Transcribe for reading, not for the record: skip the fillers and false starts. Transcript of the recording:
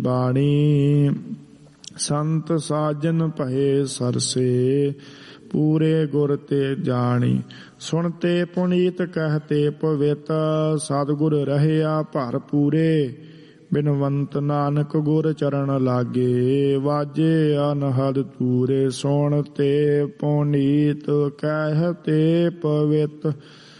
ਬਾਣੀ ਸੰਤ ਸਾਜਨ ਭਏ ਸਰਸੇ ਪੂਰੇ ਗੁਰ ਤੇ ਜਾਣੀ। ਸੁਣਤੇ ਪੁਨੀਤ ਕਹਤੇ ਪਵਿੱਤ ਸਤਿਗੁਰ ਰਹਿਆ ਭਰ ਪੂਰੇ। ਬਿਨਵੰਤ ਨਾਨਕ ਗੁਰ ਚਰਨ ਲਾਗੇ ਵਾਜੇ ਅਨਹਦ ਤੂਰੇ। ਸੁਣਤੇ ਪੁਨੀਤ ਕਹਤੇ ਪਵਿੱਤ